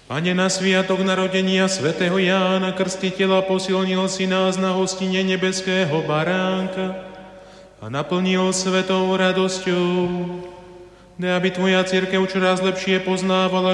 Pane, na sviatok narodenia svätého Jána Krstiteľa posilnil si nás na hostine nebeského baránka a naplnil svetou radosťou, aby Tvoja cirkev čoraz lepšie poznávala